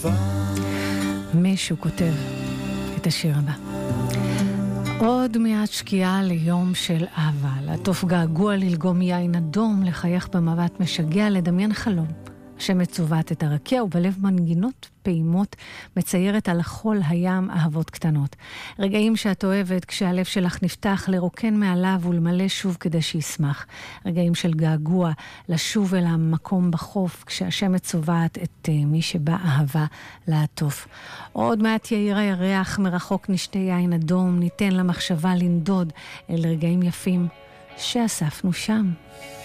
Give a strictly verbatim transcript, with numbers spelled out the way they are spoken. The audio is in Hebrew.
מישהו כותב את השיר הבא. עוד מעט שקיעה ליום של אהבה, לעטוף געגוע, ללגום יין אדום, לחייך במבט משגע, לדמיין חלום. השמש צובעת את הרקיע ובלב מנגינות פעימות מציירת על החול הים אהבות קטנות. רגעים שאת אוהבת כשהלב שלך נפתח לרוקן מעליו ולמלא שוב כדי שישמח. רגעים של געגוע לשוב אל המקום בחוף כשהשמש צובעת את מי שבא אהבה לעטוף. עוד מעט יאיר הירח, מרחוק נשתה יין אדום, ניתן למחשבה לנדוד אל רגעים יפים שאספנו שם.